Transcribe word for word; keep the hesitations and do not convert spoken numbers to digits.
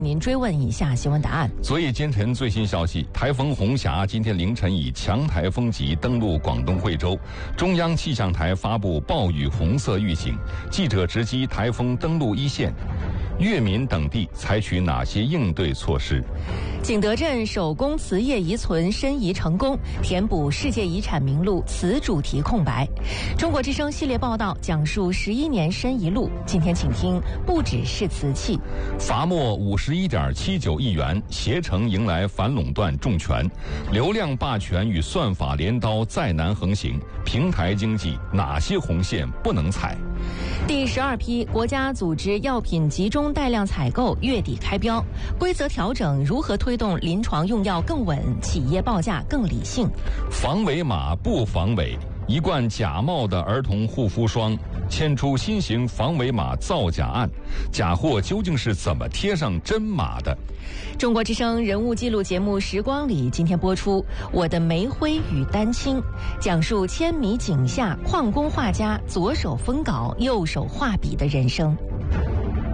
您追问以下新闻答案。 昨夜今晨最新消息，台风红霞今天凌晨以强台风级登陆广东惠州，中央气象台发布暴雨红色预警。记者直击台风登陆一线，粤闽等地采取哪些应对措施？ 景德镇手工瓷业遗存申遗成功，填补世界遗产名录瓷主题空白。中国之声系列报道讲述十一年申遗路，今天请听不只是瓷器。 罚没五十一点七九亿元，携程迎来反垄断重拳，流量霸权与算法镰刀再难横行，平台经济哪些红线不能踩？ 第十二批国家组织药品集中带量采购月底开标，规则调整如何推动临床用药更稳，企业报价更理性？ 防伪码不防伪，一罐假冒的儿童护肤霜牵出新型防伪码造假案，假货究竟是怎么贴上真码的？ 中国之声人物记录节目《时光里》今天播出《我的煤灰与丹青》，讲述千米井下矿工画家左手封稿右手画笔的人生。